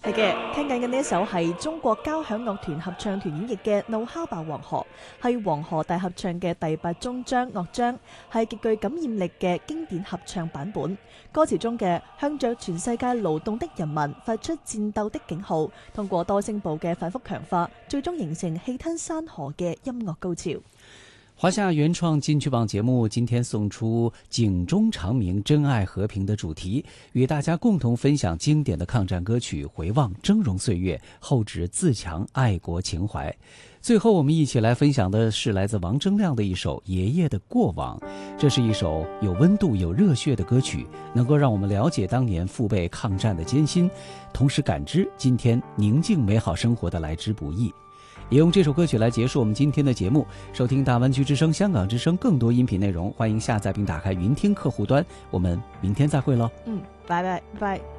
係嘅，聽緊嘅呢一首係中國交響樂團合唱團演繹嘅《怒吼吧黃河》，係黃河大合唱嘅第8終章樂章，係極具感染力嘅經典合唱版本。歌詞中嘅向着全世界勞動的人民發出戰鬥的警號，通過多聲部嘅反覆強化，最終形成氣吞山河嘅音樂高潮。 華夏原創金曲榜節目今天送出警鐘長鳴真愛和平的主題，與大家共同分享經典的抗戰歌曲，回望峥嵘歲月，厚植自強愛國情懷。最後我們一起來分享的是來自王錚亮的一首《爺爺的過往》，這是一首有溫度有熱血的歌曲，能夠讓我們了解當年父輩抗戰的艱辛，同時感知今天寧靜美好生活的來之不易。也用這首歌曲來結束我們今天的節目。收聽大灣區之聲、香港之聲更多音頻內容，歡迎下載並打開雲聽客戶端。我們明天再會咯。 拜拜拜。